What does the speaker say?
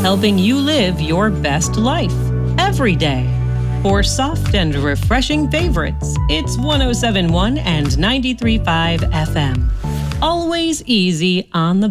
helping you live your best life every day. For soft and refreshing favorites, it's 107.1 and 93.5 FM. Always easy on the